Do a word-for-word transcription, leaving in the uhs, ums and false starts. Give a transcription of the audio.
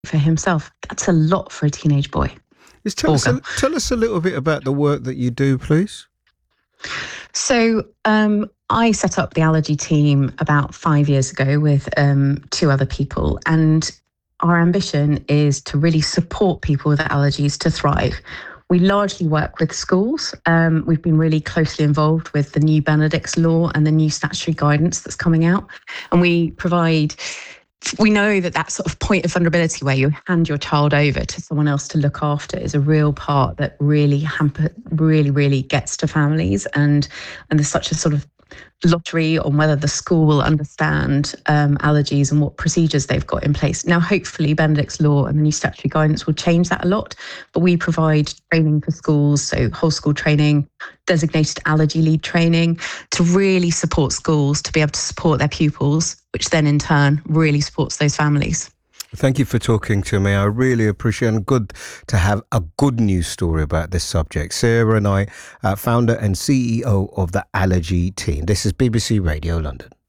for himself. That's a lot for a teenage boy. Just tell us, a, tell us a little bit about the work that you do, please. So um, I set up the allergy team about five years ago with um, two other people, and our ambition is to really support people with allergies to thrive. We largely work with schools. Um, we've been really closely involved with the new Benedict's Law and the new statutory guidance that's coming out. And we provide, we know that that sort of point of vulnerability where you hand your child over to someone else to look after is a real part that really hamper, really, really gets to families. And, and there's such a sort of lottery on whether the school will understand um, allergies and what procedures they've got in place. Now, hopefully, Benedict's Law and the new statutory guidance will change that a lot, but we provide training for schools, so whole school training, designated allergy lead training, to really support schools to be able to support their pupils, which then in turn really supports those families. Thank you for talking to me. I really appreciate it. And good to have a good news story about this subject. Sarah and I, uh, founder and C E O of the Allergy Team. This is B B C Radio London.